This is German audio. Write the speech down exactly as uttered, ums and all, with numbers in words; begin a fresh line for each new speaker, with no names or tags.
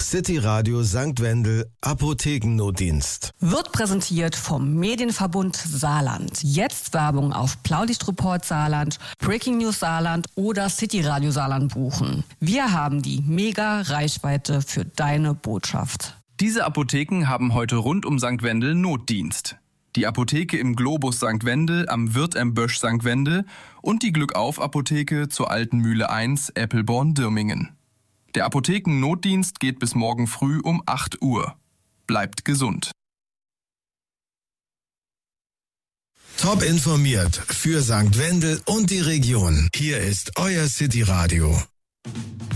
City Radio Sankt Wendel Apothekennotdienst.
Wird präsentiert vom Medienverbund Saarland. Jetzt Werbung auf Blaulichtreport Saarland, Breaking News Saarland oder City Radio Saarland buchen. Wir haben die Mega-Reichweite für deine Botschaft.
Diese Apotheken haben heute rund um Sankt Wendel Notdienst. Die Apotheke im Globus Sankt Wendel am Wirt am Bösch Sankt Wendel und die Glückauf-Apotheke zur Alten Mühle eins Eppelborn-Dirmingen. Der Apothekennotdienst geht bis morgen früh um acht Uhr. Bleibt gesund.
Top informiert für Sankt Wendel und die Region. Hier ist euer City Radio.